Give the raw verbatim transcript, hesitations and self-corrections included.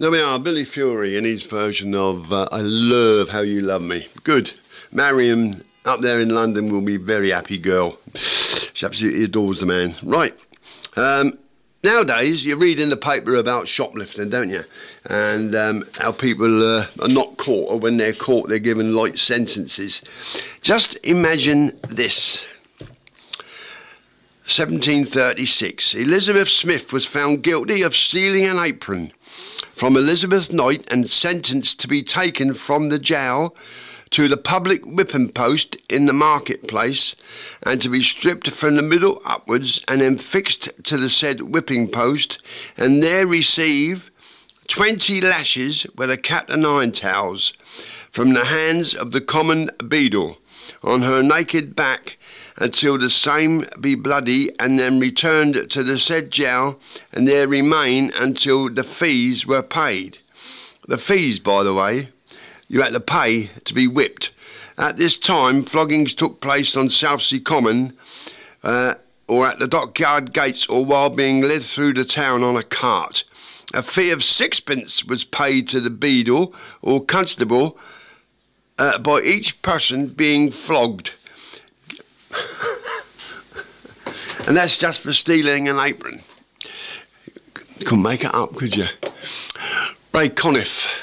There we are, Billy Fury in his version of uh, I Love How You Love Me. Good. Mariam up there in London will be a very happy girl. She absolutely adores the man. Right. Um, nowadays, you read in the paper about shoplifting, don't you? And um, how people uh, are not caught, or when they're caught, they're given light sentences. Just imagine this. seventeen thirty-six. Elizabeth Smith was found guilty of stealing an apron from Elizabeth Knight and sentenced to be taken from the jail to the public whipping post in the marketplace and to be stripped from the middle upwards and then fixed to the said whipping post and there receive twenty lashes with a cat o' nine tails from the hands of the common beadle on her naked back until the same be bloody, and then returned to the said jail and there remain until the fees were paid. The fees, by the way, you had to pay to be whipped. At this time, floggings took place on Southsea Common uh, or at the dockyard gates or while being led through the town on a cart. A fee of sixpence was paid to the beadle or constable uh, by each person being flogged. And that's just for stealing an apron. Couldn't make it up, could you? Ray Conniff.